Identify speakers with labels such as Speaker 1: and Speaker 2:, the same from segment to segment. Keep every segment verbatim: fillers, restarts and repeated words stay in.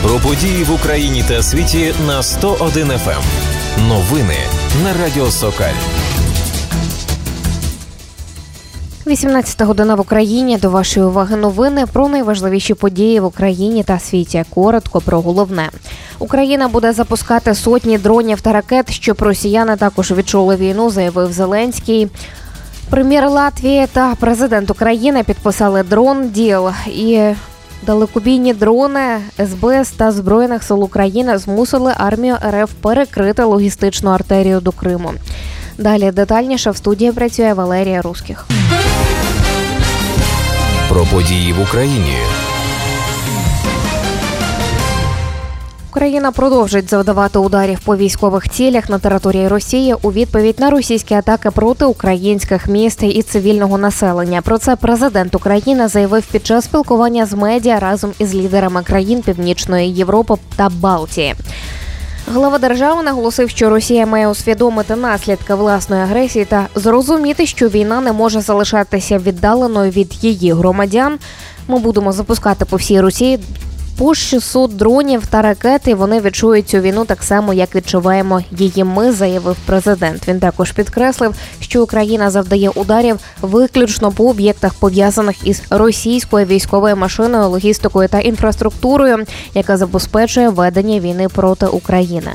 Speaker 1: Про події в Україні та світі на сто один еф ем. Новини на Радіо Сокаль.
Speaker 2: вісімнадцята година в Україні. До вашої уваги новини про найважливіші події в Україні та світі. Коротко про головне. Україна буде запускати сотні дронів та ракет, щоб росіяни також відчули війну, заявив Зеленський. Прем'єр Латвії та президент України підписали дрон-діл. І далекобійні дрони ес бе ес та Збройних сил України змусили армію ер еф перекрити логістичну артерію до Криму. Далі детальніше в студії працює Валерія Руських.
Speaker 1: Про події в Україні.
Speaker 2: Україна продовжить завдавати ударів по військових цілях на території Росії у відповідь на російські атаки проти українських міст і цивільного населення. Про це президент України заявив під час спілкування з медіа разом із лідерами країн Північної Європи та Балтії. Глава держави наголосив, що Росія має усвідомити наслідки власної агресії та зрозуміти, що війна не може залишатися віддаленою від її громадян. Ми будемо запускати по всій Росії по шістсот дронів та ракет, і вони відчують цю війну так само, як відчуваємо її ми, заявив президент. Він також підкреслив, що Україна завдає ударів виключно по об'єктах, пов'язаних із російською військовою машиною, логістикою та інфраструктурою, яка забезпечує ведення війни проти України.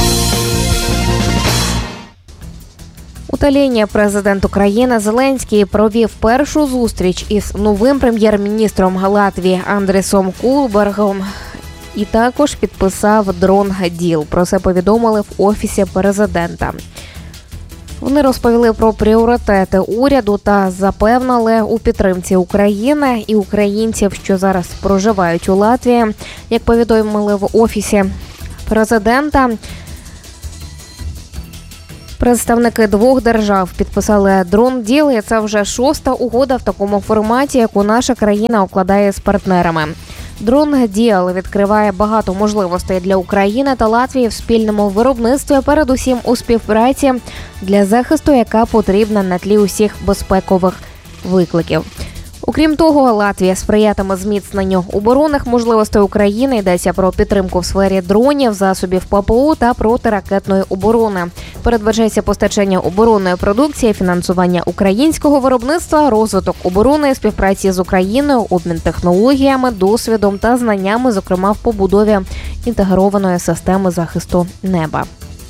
Speaker 2: У Таллінні президент України Зеленський провів першу зустріч із новим прем'єр-міністром Латвії Андресом Кулбергом і також підписав дрон-діл. Про це повідомили в Офісі президента. Вони розповіли про пріоритети уряду та запевнили у підтримці України і українців, що зараз проживають у Латвії. Як повідомили в Офісі президента, представники двох держав підписали дрон-діл, і це вже шоста угода в такому форматі, яку наша країна укладає з партнерами. Дрон-діл відкриває багато можливостей для України та Латвії в спільному виробництві, передусім у співпраці для захисту, яка потрібна на тлі усіх безпекових викликів. Окрім того, Латвія сприятиме зміцненню оборонних можливостей України. Йдеться про підтримку в сфері дронів, засобів пе пе о та протиракетної оборони. Передбачається постачання оборонної продукції, фінансування українського виробництва, розвиток оборони, співпраці з Україною, обмін технологіями, досвідом та знаннями, зокрема в побудові інтегрованої системи захисту неба.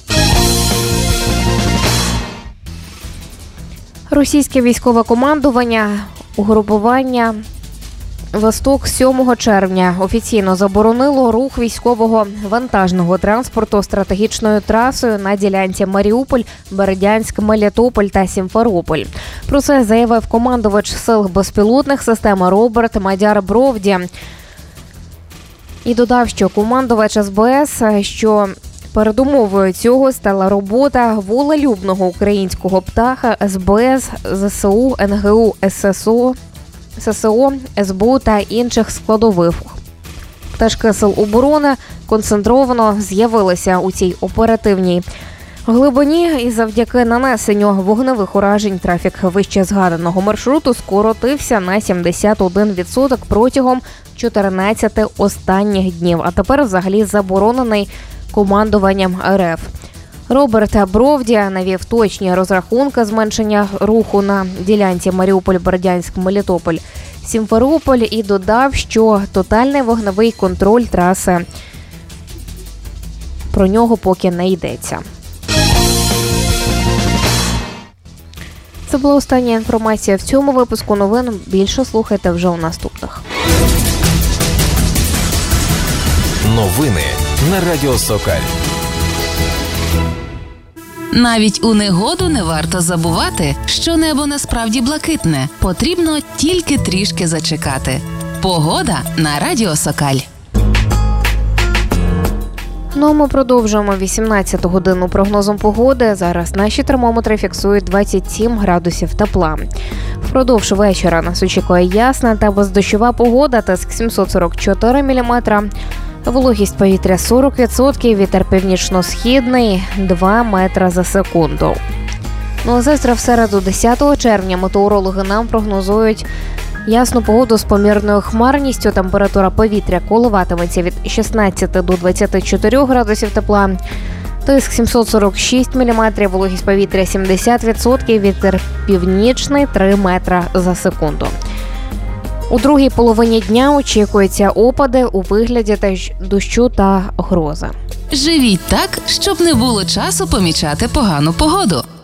Speaker 2: Російське військове командування угрупування «Восток» сьомого червня офіційно заборонило рух військового вантажного транспорту стратегічною трасою на ділянці Маріуполь, Бердянськ, Мелітополь та Сімферополь. Про це заявив командувач сил безпілотних систем Роберт Мадяр-Бровді. І додав, що командувач ес бе ес, що передумовою цього стала робота волелюбного українського птаха ес бе ес, зе ес у, ен ге у, ес ес о, ес ес о, ес бе у та інших складових. Пташки сил оборони концентровано з'явилися у цій оперативній глибині, і завдяки нанесенню вогневих уражень трафік вище згаданого маршруту скоротився на сімдесят один відсоток протягом чотирнадцяти останніх днів, а тепер взагалі заборонений командуванням ер еф. Роберт Бровді навів точні розрахунки зменшення руху на ділянці Маріуполь, Бердянськ, Мелітополь, Сімферополь і додав, що тотальний вогневий контроль траси, про нього поки не йдеться. Це була остання інформація в цьому випуску новин. Більше слухайте вже у наступних.
Speaker 1: Новини на Радіо Сокаль.
Speaker 3: Навіть у негоду не варто забувати, що небо насправді блакитне. Потрібно тільки трішки зачекати. Погода на Радіо Сокаль.
Speaker 2: Ну, ми продовжуємо вісімнадцяту годину прогнозом погоди. Зараз наші термометри фіксують двадцять сім градусів тепла. Впродовж вечора нас очікує ясна та бездощова погода, тиск сімсот сорок чотири міліметри. Вологість повітря сорок відсотків, вітер північно-східний два метри за секунду. Ну а завтра в середу, десятого червня, метеорологи нам прогнозують Ясну погоду з помірною хмарністю, температура повітря коливатиметься від шістнадцяти до двадцяти чотирьох градусів тепла. Тиск сімсот сорок шість міліметрів, вологість повітря сімдесят відсотків, вітер північний три метри за секунду. У другій половині дня очікуються опади у вигляді дощу та грози.
Speaker 3: Живіть так, щоб не було часу помічати погану погоду.